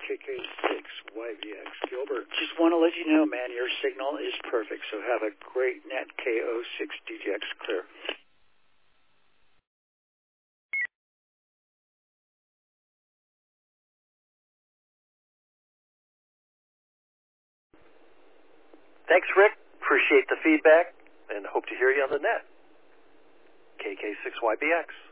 KK6YVX. Gilbert, just want to let you know, man, your signal is perfect, so have a great net. KO6DGX clear. Thanks, Rick. Appreciate the feedback and hope to hear you on the net. KK6YBX.